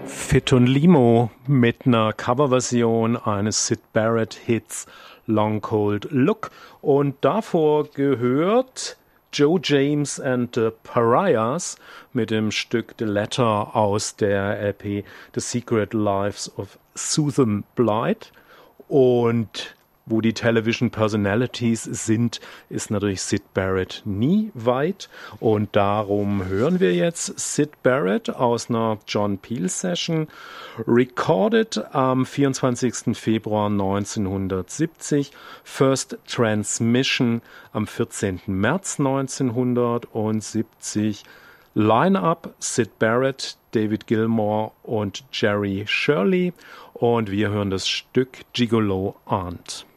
Fit und Limo mit einer Coverversion eines Syd Barrett Hits Long Cold Look, und davor gehört Joe James and the Pariahs mit dem Stück The Letter aus der LP The Secret Lives of Susan Blythe. Und wo die Television Personalities sind, ist natürlich Syd Barrett nie weit. Und darum hören wir jetzt Syd Barrett aus einer John Peel Session, recorded am 24. Februar 1970, First Transmission am 14. März 1970. Line-up: Syd Barrett, David Gilmour und Jerry Shirley. Und wir hören das Stück Gigolo Aunt.